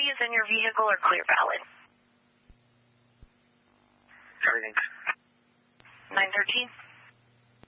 keys in your vehicle are clear valid? Everything. 913.